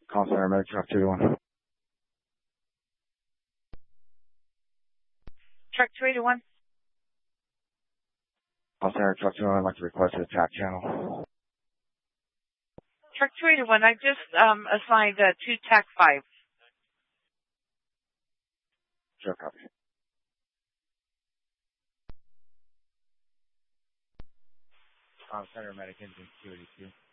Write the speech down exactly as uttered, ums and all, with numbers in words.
Call center, medic truck two to one. Truck two eighty one. Call center, truck two to one. I'd like to request a attack channel. Truck two eighty one. I just um assigned uh, two T A C five. Sure, copy. Call center, medic engine two eighty two.